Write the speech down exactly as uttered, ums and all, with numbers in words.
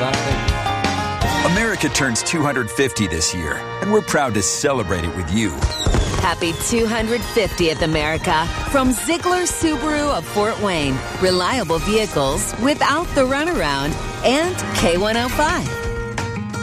side. America turns two hundred fifty this year, and we're proud to celebrate it with you. Happy two hundred fiftieth, America. From Ziegler Subaru of Fort Wayne. Reliable vehicles without the runaround. And K one oh five.